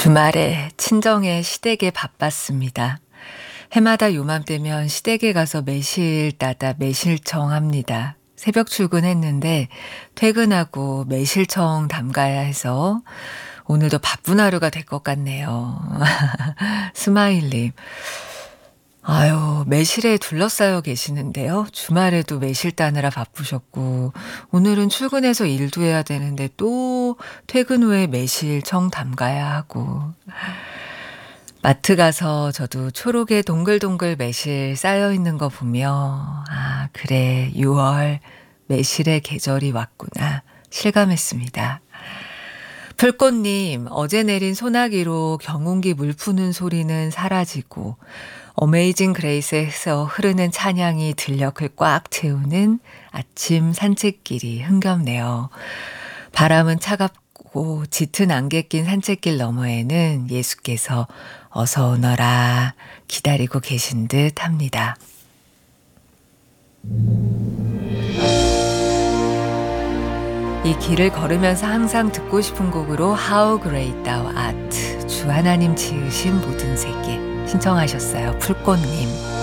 주말에 친정에 시댁에 바빴습니다. 해마다 요맘때면 시댁에 가서 매실 따다 매실청 합니다. 새벽 출근했는데 퇴근하고 매실청 담가야 해서 오늘도 바쁜 하루가 될 것 같네요. 스마일님. 아유, 매실에 둘러싸여 계시는데요. 주말에도 매실 따느라 바쁘셨고, 오늘은 출근해서 일도 해야 되는데 또 퇴근 후에 매실청 담가야 하고, 마트 가서 저도 초록에 동글동글 매실 쌓여 있는 거 보며, 아, 그래, 6월 매실의 계절이 왔구나 실감했습니다. 풀꽃님, 어제 내린 소나기로 경운기 물 푸는 소리는 사라지고 어메이징 그레이스에서 흐르는 찬양이 들녘을 꽉 채우는 아침 산책길이 흥겹네요. 바람은 차갑고 짙은 안개 낀 산책길 너머에는 예수께서 어서 오너라 기다리고 계신 듯 합니다. 이 길을 걸으면서 항상 듣고 싶은 곡으로 How Great Thou Art, 주 하나님 지으신 모든 세계 신청하셨어요. 풀꽃님.